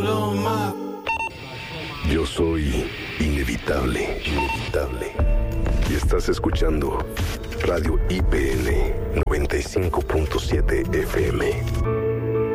Yo soy inevitable. Y estás escuchando Radio IPN 95.7 FM.